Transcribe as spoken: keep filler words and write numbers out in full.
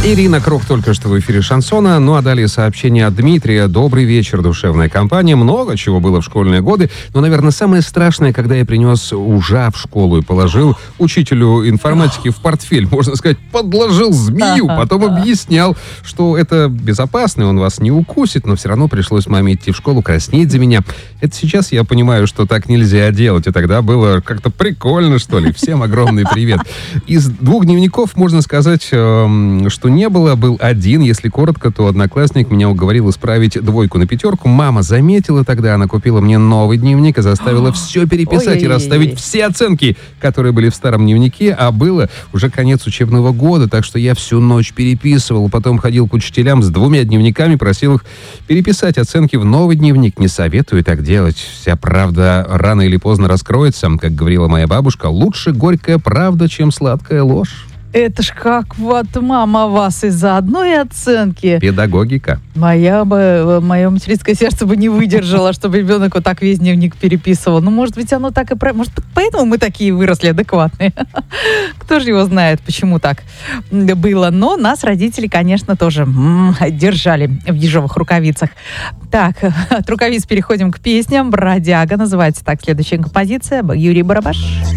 Ирина Круг только что в эфире «Шансона». Ну а далее сообщение от Дмитрия. Добрый вечер, душевная компания. Много чего было в школьные годы. Но, наверное, самое страшное, когда я принес ужа в школу и положил учителю информатики в портфель. Можно сказать, подложил змею. Потом объяснял, что это безопасно, и он вас не укусит. Но все равно пришлось маме идти в школу, краснеть за меня. Это сейчас я понимаю, что так нельзя делать. И тогда было как-то прикольно, что ли. Всем огромный привет. Из двух дневников можно сказать, что не было, был один. Если коротко, то одноклассник меня уговорил исправить двойку на пятерку. Мама заметила тогда, она купила мне новый дневник и заставила все переписать Ой-ой-ой. и расставить все оценки, которые были в старом дневнике, а было уже конец учебного года, так что я всю ночь переписывал, потом ходил к учителям с двумя дневниками, просил их переписать оценки в новый дневник. Не советую так делать. Вся правда рано или поздно раскроется. Как говорила моя бабушка, лучше горькая правда, чем сладкая ложь. Это ж как вот мама вас из-за одной оценки. Педагогика. Моя бы, мое материнское сердце бы не выдержало, чтобы ребенок вот так весь дневник переписывал. Ну, может быть, оно так и... Может, поэтому мы такие выросли адекватные. Кто же его знает, почему так было. Но нас родители, конечно, тоже м-м, держали в ежовых рукавицах. Так, от рукавиц переходим к песням. «Бродяга» называется так следующая композиция. Юрий Барабаш.